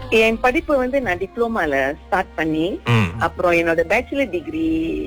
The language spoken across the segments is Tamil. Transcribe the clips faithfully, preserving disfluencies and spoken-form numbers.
என் படிப்பு வந்து நான் டிப்ளோமால ஸ்டார்ட் பண்ணி ம், அப்புறம் என்னோட பேச்சுலர் டிகிரி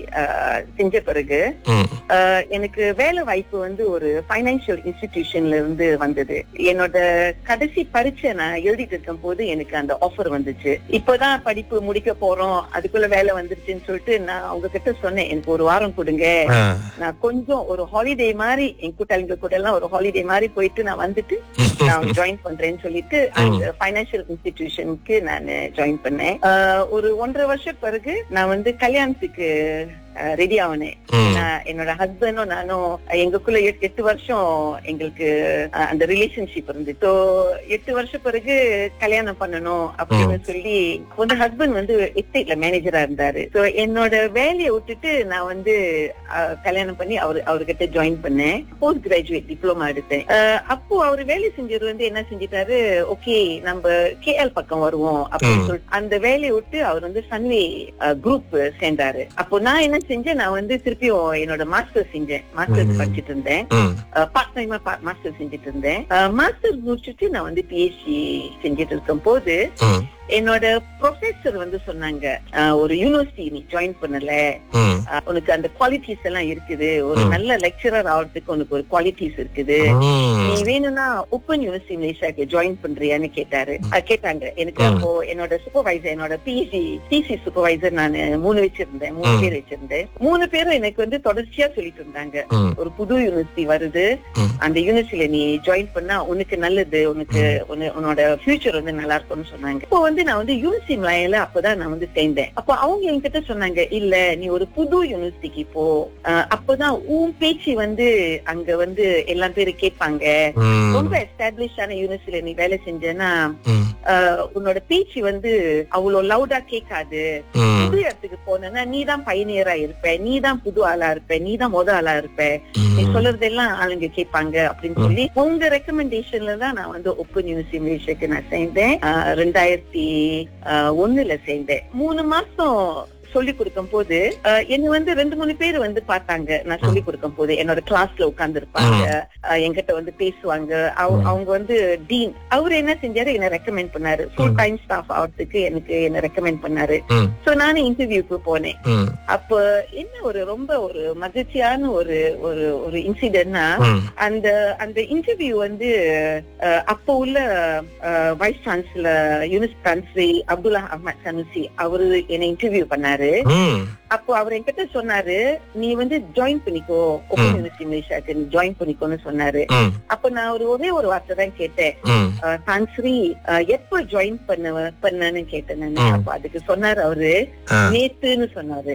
செஞ்ச பிறகு ம், அஹ், எனக்கு வேலை வாய்ப்பு வந்து ஒரு பைனான்சியல் இன்ஸ்டிடியூஷன்ல இருந்து வந்தது. என்னோட கடைசி பரீட்சை நான் எழுதிட்டு இருக்கும் போது எனக்கு அந்த ஆஃபர் வந்துச்சு. இப்பதான் படிப்பு முடிக்க போறோம், அதுக்குள்ள வேலை வந்துருச்சுன்னு சொல்லிட்டு நான் அவங்க கிட்ட சொன்னேன், எனக்கு ஒரு வாரம் கொடுங்க, ஆ, நான் கொஞ்சம் ஒரு ஹாலிடே மாதிரி என் கூட்டாளிங்க கூட எல்லாம் ஒரு ஹாலிடே மாதிரி போயிட்டு நான் வந்துட்டு நான் ஜாயின் பண்றேன்னு சொல்லிட்டு அந்த பைனான்சியல் இன்ஸ்டிடியூஷனுக்கு நான் ஜாயின் பண்ணேன். அஹ், ஒரு ஒன்றரை வருஷம் பிறகு நான் வந்து கல்யாணத்துக்கு ரெடி ஆனேன். ம், நான் என்னோட ஹஸ்பண்டும் நானும் எங்களுக்குள்ள எட்டு எட்டு வருஷம் எங்களுக்கு அஹ், அந்த ரிலேஷன்ஷிப் இருந்து. So, எட்டு வருஷம் பிறகு கல்யாணம் பண்ணணும் அப்படின்னு சொல்லி வந்து ஹஸ்பண்ட் வந்து எஸ்டேட்ல மேனேஜரா இருந்தாரு. So, என்னோட வேலையை விட்டுட்டு நான் வந்து அஹ், கல்யாணம் பண்ணி அவரு அவர்கிட்ட ஜாயின் பண்ணேன். போஸ்ட் கிராஜுவேட் டிப்ளமா எடுத்தேன். அஹ், அப்போ அவர் வேலை செஞ்சது வந்து என்ன செஞ்சிட்டாரு, ஓகே நம்ம கேஎல் பக்கம் வருவோம் அப்படின்னு சொல்லிட்டு அந்த வேலையை விட்டு அவர் வந்து சன்வே குரூப் சேர்ந்தாரு. அப்போ நான் என்ன செஞ்சேன், நான் வந்து திருப்பியும் என்னோட மாஸ்டர் செஞ்சேன். மாஸ்டர் படிச்சுட்டு இருந்தேன், ம், பார்ட் டைமா மாஸ்டர் செஞ்சுட்டு இருந்தேன். மாஸ்டர் முடிச்சுட்டு நான் வந்து பிஹெச்டி செஞ்சுட்டு இருக்கும் போது ம், என்னோட ப்ரொஃபசர் வந்து சொன்னாங்க, அஹ், ஒரு யூனிவர்சிட்டி நீ ஜாயின் பண்ணல, ம், அஹ், உனக்கு அந்த குவாலிட்டிஸ் எல்லாம் இருக்குது, ஒரு நல்ல லெக்சரர் ஆகிறதுக்கு உனக்கு ஒரு குவாலிட்டிஸ் இருக்குது, நீ ம், வேணும்னா ஓப்பன் யூனிவர்சிட்டி மலேசியாக்கு ஜாயின் பண்றியான்னு கேட்டாரு. அஹ், கேட்டாங்க எனக்கு. அப்போ என்னோட சூப்பர்வைசர், என்னோட பிஜி டிசி சூப்பர்வைசர் நான் மூணு வச்சிருந்தேன், மூணு பேர் வச்சிருந்தேன். மூணு பேரும் எனக்கு வந்து தொடர்ச்சியா சொல்லிட்டு இருந்தாங்க, ம், ஒரு புது யூனிவர்சிட்டி வருது, ம், அந்த யூனிவர்சிட்டியில நீ ஜாயின் பண்ணா உனக்கு நல்லது, உனக்கு உன்ன- உன்னோட ஃபியூச்சர் வந்து நல்லா இருக்கும்னு சொன்னாங்க. இப்போ வந்து நான் வந்து யூனிவர்சிட்டி மலையில அப்பதான் நான் வந்து சேர்ந்தேன். அப்போ அவங்க என்கிட்ட சொன்னாங்க, இல்ல நீ ஒரு புது யூனிவர்சிட்டிக்கு போ, அஹ், அப்பதான் உன் பேச்சு வந்து அங்க வந்து எல்லா பேரும் கேட்பாங்க. ம், ரொம்ப எஸ்டாப்ளிஷ் ஆன யூனிவர்சிட்டியில நீ வேலை செஞ்சேன்னா ம், அஹ், உன்னோட பேச்சு வந்து அவ்வளவு லவுடா கேட்காது. ம், புது இடத்துக்கு போனா நீ தான் பயணியரா இருப்ப, நீ தான் புது ஆளா இருப்ப, நீ தான் முத ஆளா இருப்ப, நீ ம், சொல்றதெல்லாம் ஆளுங்க கேட்பாங்க அப்படின்னு சொல்லி உங்க ரெக்கமெண்டேஷன்ல தான் நான் வந்து ஓப்பன் யூனிவர்சிட்டி மலேசியாக்கு நான் சேர்ந்தேன். ஆஹ் ரெண்டாயிரத்தி ஆஹ் ஒண்ணுல சேர்ந்தேன். மூணு மாசம் சொல்லி கொடுக்கும் போது அஹ், என்ன வந்து ரெண்டு மூணு பேர் வந்து பார்த்தாங்க. நான் சொல்லி கொடுக்கும் போது என்னோட கிளாஸ்ல உட்கார்ந்து இருப்பாங்க, என்கிட்ட வந்து பேசுவாங்க. அவ- அவங்க வந்து டீன் அவரு என்ன செஞ்சாரு, என்ன ரெக்கமெண்ட் பண்ணாரு, ஃபுல் டைம் ஸ்டாஃப் ஆகிறதுக்கு எனக்கு என்ன ரெக்கமெண்ட் பண்ணாரு. ம், சோ நானும் இன்டர்வியூக்கு போனேன். ம், அப்ப என்ன ஒரு ரொம்ப ஒரு மகிழ்ச்சியான ஒரு ஒரு ஒரு இன்சிடென்ட்னா, ம், அந்த அந்த இன்டர்வியூ வந்து அஹ், அப்போ உள்ள vice chancellor Younis Chancery Abdullah Ahmad Sanusi அவரு என்னை இன்டர்வியூ பண்ணாரு. ம், அப்போ அவர் என்கிட்ட சொன்னாரு, நீ வந்து ஜாயின் பண்ணிக்கோ, ஓப்பன் யூனிவர்சிட்டி மலேசியாக்கு நீ ஜாயின் பண்ணிக்கோன்னு சொன்னாரு. ம், அப்ப நான் ஒரு ஒரே ஒரு வார்த்தை தான் கேட்டேன், ம், சான்சரி எப்ப ஜாயின் பண்ண பண்ணன்னு கேட்டேன் நானு. ம். அப்ப அதுக்கு சொன்னாரு அவரு, ஆ. நேத்துன்னு சொன்னாரு.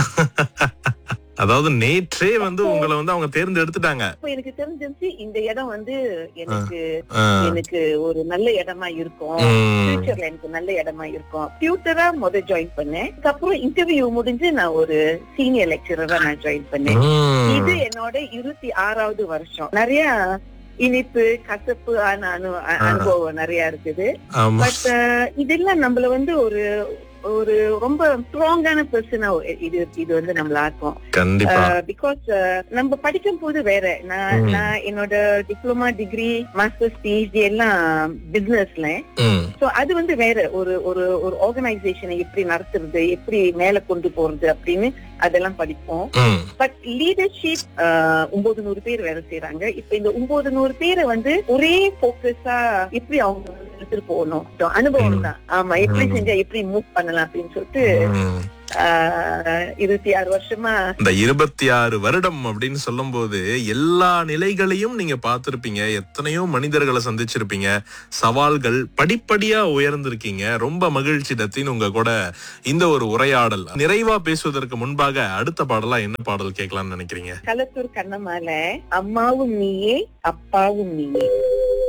அதாவது நேற்றே வந்து உங்களை வந்து அவங்க தேர்ந்தெடுத்துட்டாங்க. அப்ப எனக்கு தெரிஞ்சிருச்சு இந்த இடம் வந்து எனக்கு ஆ. எனக்கு ஒரு நல்ல இடமா இருக்கும், ம், ஃபியூச்சர்ல எனக்கு நல்ல இடமா இருக்கும். டியூட்டரா முத ஜாயின் பண்ணேன். அதுக்கப்புறம் இன்டர்வியூ முடிஞ்சு நான் ஒரு சீனியர் லெக்சரரா நான் ஜாயின் பண்ணேன். ம். இது என்னோட இருபத்தி ஆறாவது வருஷம். நிறைய இனிப்பு கசப்பு ஆன அனு- அ- அனுபவம் நிறைய இருக்குது. ஆமா. பட் இதெல்லாம் நம்மள வந்து ஒரு ஒரு ரொம்ப ஸ்ட்ராங்கான பர்சனா இது இது வந்து நம்மள ஆக்கும். கண்டிப்பா. பிகாஸ் நம்ம படிக்கும் போது வேற, நான் ம். நான் என்னோட டிப்ளமா டிகிரி மாஸ்டர்ஸ் பிஹெச்டி எல்லாம் பிசினஸ்ல. ம், சோ அது வந்து வேற ஒரு ஒரு ஒரு ஆர்கனைசேஷனை எப்படி நடத்துறது, எப்படி மேல கொண்டு போறது அப்படின்னு அதெல்லாம் படிப்போம். ம், பட் லீடர்ஷிப் ஒன்பது நூறு பேர் வேலை செய்யறாங்க. இப்ப இந்த ஒன்பது நூறு பேரை வந்து ஒரே போக்கஸா எப்படி அவங்க எடுத்துட்டு போகணும், அனுபவம் தான். ஆமா, எப்படி செஞ்சா எப்படி மூவ் பண்ணலாம் அப்படின்னு சொல்லிட்டு ம். ஆஹ் இருபத்தி ஆறு வருஷமா இந்த இருபத்தி ஆறு வருடம் அப்படின்னு சொல்லும் போது எல்லா நிலைகளையும் நீங்க பார்த்திருப்பீங்க, எத்தனையோ மனிதர்களை சந்திச்சிருப்பீங்க, சவால்கள் படிப்படியா உயர்ந்திருக்கீங்க. ரொம்ப மகிழ்ச்சி டத்தின் உங்க கூட இந்த ஒரு உரையாடல். நிறைவா பேசுவதற்கு முன்பாக அடுத்த பாடலா என்ன பாடல் கேட்கலாம்னு நினைக்கிறீங்க? களத்தூர் கண்ணமால அம்மாவும் நீயே அப்பாவும் நீயே.